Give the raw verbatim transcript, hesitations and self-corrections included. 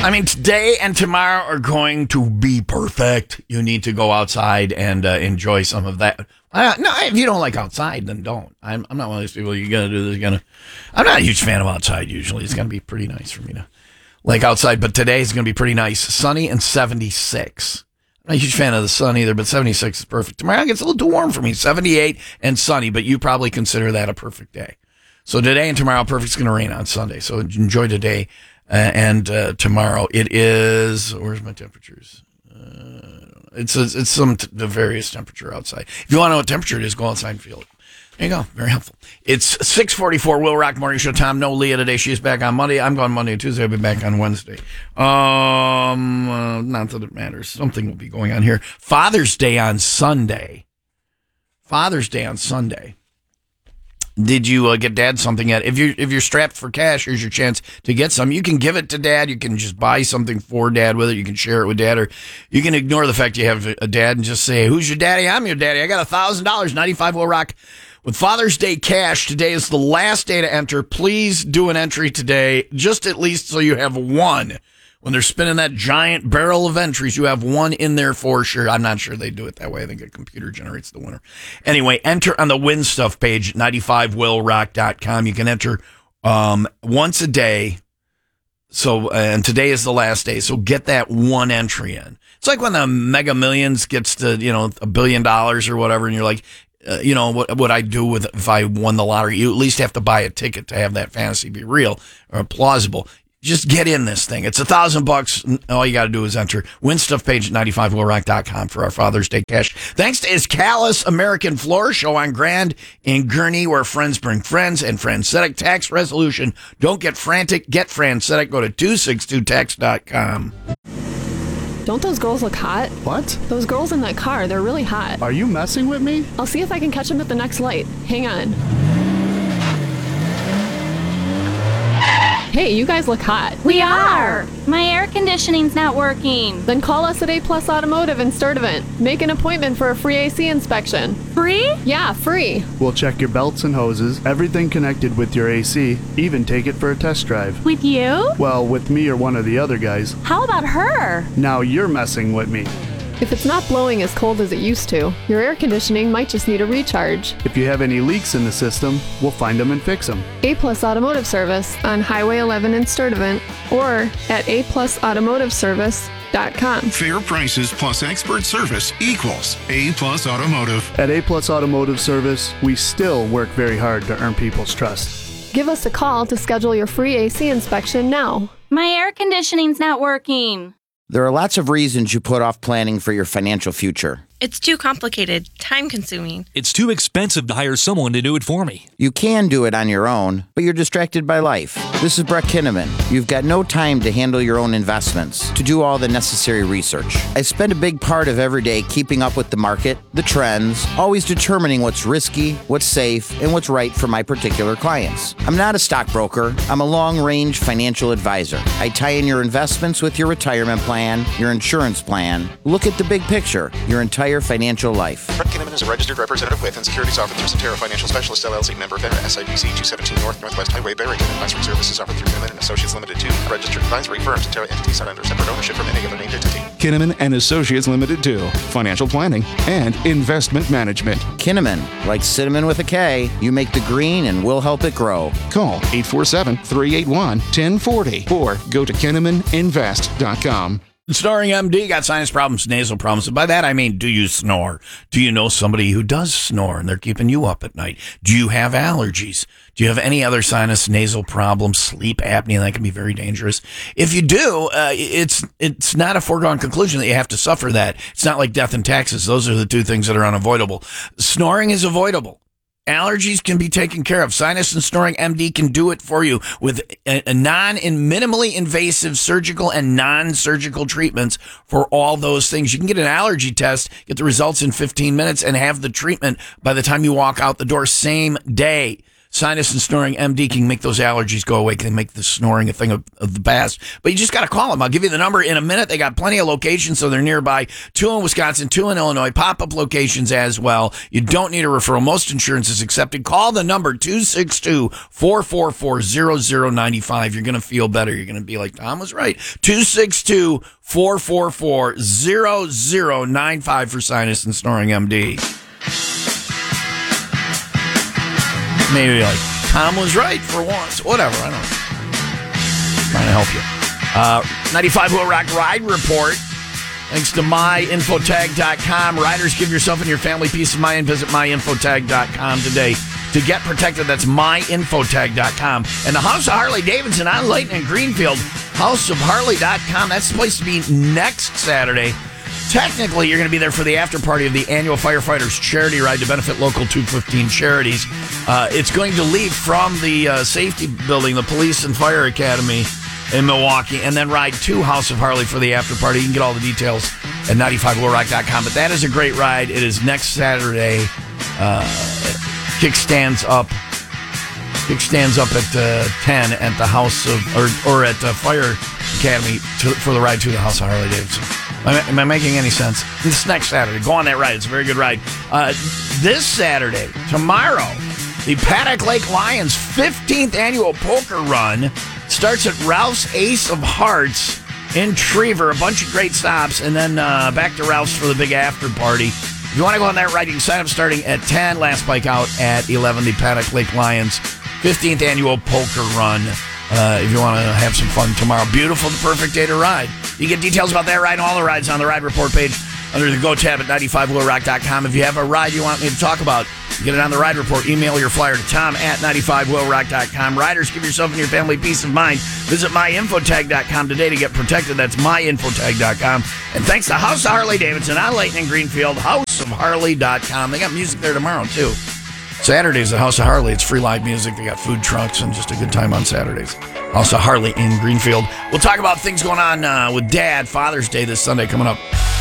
I mean, today and tomorrow are going to be perfect. You need to go outside and uh, enjoy some of that. Uh, no, if you don't like outside, then don't. I'm, I'm not one of those people. You gotta do this. You gotta. I'm not a huge fan of outside. Usually, it's gonna be pretty nice for me to like outside. But today is gonna be pretty nice, sunny and seventy-six. I'm not a huge fan of the sun either, but seventy-six is perfect. Tomorrow it gets a little too warm for me, seventy-eight and sunny. But you probably consider that a perfect day. So today and tomorrow, perfect's gonna rain on Sunday. So enjoy today uh, and uh, tomorrow. It is. Where's my temperatures? Uh, It's a, it's some t- the various temperature outside. If you want to know what temperature it is, go outside and feel it. There you go. Very helpful. It's six forty-four, Will Rock Morning Show. Tom, no Leah today. She's back on Monday. I'm going Monday and Tuesday. I'll be back on Wednesday. Um, uh, not that it matters. Something will be going on here. Father's Day on Sunday. Father's Day on Sunday. Did you uh, get Dad something yet? If you're, if you're strapped for cash, here's your chance to get some. You can give it to Dad. You can just buy something for Dad with it. You can share it with Dad, or you can ignore the fact you have a dad and just say, who's your daddy? I'm your daddy. I got one thousand dollars, ninety-five Will Rock. With Father's Day cash, today is the last day to enter. Please do an entry today, just at least so you have one. When they're spinning that giant barrel of entries, you have one in there for sure. I'm not sure they do it that way. I think a computer generates the winner. Anyway, enter on the Win Stuff page, ninety-five will rock dot com. You can enter um, once a day. So, and today is the last day. So get that one entry in. It's like when the Mega Millions gets to, you know, a billion dollars or whatever, and you're like, uh, you know, what what I do with if I won the lottery? You at least have to buy a ticket to have that fantasy be real or plausible. Just get in this thing. It's a thousand bucks. All you got to do is enter. Win Stuff page at ninety-five will rock dot com for our Father's Day cash. Thanks to Iscalis American Floor Show on Grand in Gurnee, where friends bring friends, and Francetic Tax Resolution. Don't get frantic. Get Francetic. Go to two six two tax dot com. Don't those girls look hot? What? Those girls in that car, they're really hot. Are you messing with me? I'll see if I can catch them at the next light. Hang on. Hey, you guys look hot. We are. My air conditioning's not working. Then call us at A Plus Automotive in Sturtevant. Make an appointment for a free A C inspection. Free? Yeah, free. We'll check your belts and hoses, everything connected with your A C, even take it for a test drive. With you? Well, with me or one of the other guys. How about her? Now you're messing with me. If it's not blowing as cold as it used to, your air conditioning might just need a recharge. If you have any leaks in the system, we'll find them and fix them. A Plus Automotive Service on Highway eleven in Sturtevant or at a plus automotive service dot com. Fair prices plus expert service equals A Plus Automotive. At A Plus Automotive Service, we still work very hard to earn people's trust. Give us a call to schedule your free A C inspection now. My air conditioning's not working. There are lots of reasons you put off planning for your financial future. It's too complicated, time-consuming. It's too expensive to hire someone to do it for me. You can do it on your own, but you're distracted by life. This is Brett Kinnaman. You've got no time to handle your own investments, to do all the necessary research. I spend a big part of every day keeping up with the market, the trends, always determining what's risky, what's safe, and what's right for my particular clients. I'm not a stockbroker. I'm a long-range financial advisor. I tie in your investments with your retirement plan, your insurance plan. Look at the big picture, your entire financial life. Brett Kinnaman is a registered representative with and securities offered through Centera Financial Specialists, L L C, member FINRA, S I P C two seventeen North Northwest Highway, Barrington. Advisory services offered through Kinnaman and Associates Limited, two registered advisory firm. Centera entities are under separate ownership from any other named entity. Kinnaman and Associates Limited, two. Financial planning and investment management. Kinnaman, like cinnamon with a K, you make the green and we'll help it grow. Call eight four seven, three eight one, one zero four zero or go to kinnaman invest dot com. Snoring M D, got sinus problems, nasal problems. And by that, I mean, do you snore? Do you know somebody who does snore and they're keeping you up at night? Do you have allergies? Do you have any other sinus, nasal problems, sleep apnea? That can be very dangerous. If you do, uh, it's it's not a foregone conclusion that you have to suffer that. It's not like death and taxes. Those are the two things that are unavoidable. Snoring is avoidable. Allergies can be taken care of. Sinus and Snoring M D can do it for you with a, a non and minimally invasive surgical and non-surgical treatments for all those things. You can get an allergy test, get the results in fifteen minutes, and have the treatment by the time you walk out the door same day. Sinus and Snoring M D can make those allergies go away. Can make the snoring a thing of, of the past. But you just got to call them. I'll give you the number in a minute. They got plenty of locations, so they're nearby. Two in Wisconsin, two in Illinois, pop-up locations as well. You don't need a referral. Most insurance is accepted. Call the number two six two, four four four, zero zero nine five. You're going to feel better. You're going to be like, Tom was right. two six two, four four four, zero zero nine five for Sinus and Snoring M D. Maybe like, Tom was right for once. Whatever, I don't know. Trying to help you. Uh, ninety-five Will Rock Ride Report. Thanks to my infotag dot com. Riders, give yourself and your family peace of mind. Visit my infotag dot com today to get protected. That's my infotag dot com. And the House of Harley Davidson on Layton and Greenfield. house of harley dot com. That's the place to be next Saturday. Technically, you're going to be there for the after party of the annual Firefighters Charity Ride to benefit local two fifteen charities. Uh, it's going to leave from the uh, safety building, the Police and Fire Academy in Milwaukee, and then ride to House of Harley for the after party. You can get all the details at ninety-five will rock dot com. But that is a great ride. It is next Saturday. Uh, kickstands up. Kickstands up at uh, ten at the House of, or, or at the Fire Academy to, for the ride to the House of Harley Davidson. Am I, am I making any sense? This next Saturday. Go on that ride. It's a very good ride. Uh, this Saturday, tomorrow, the Paddock Lake Lions fifteenth annual poker run starts at Ralph's Ace of Hearts in Trever. A bunch of great stops, and then uh, back to Ralph's for the big after party. If you want to go on that ride, you can sign up starting at ten. Last bike out at eleven. The Paddock Lake Lions fifteenth annual poker run. Uh, if you want to have some fun tomorrow. Beautiful, the perfect day to ride. You get details about that ride and all the rides on the ride report page under the Go tab at ninety-five will rock dot com. If you have a ride you want me to talk about, get it on the ride report. Email your flyer to Tom at ninety-five will rock dot com. Riders, give yourself and your family peace of mind. Visit my infotag dot com today to get protected. That's my infotag dot com. And thanks to House of Harley Davidson on Layton and Greenfield, house of harley dot com. They got music there tomorrow, too. Saturdays at House of Harley, it's free live music. They got food trucks and just a good time on Saturdays. House of Harley in Greenfield. We'll talk about things going on uh, with Dad, Father's Day this Sunday coming up.